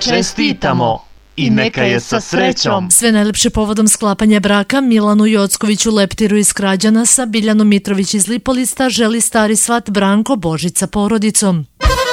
Čestitamo i neka je sa srećom. Sve najlepše povodom sklapanja braka Milanu Jockoviću Leptiru iz Krađanasa, Biljanu Mitrović iz Lipolista želi stari svat Branko Božić sa porodicom.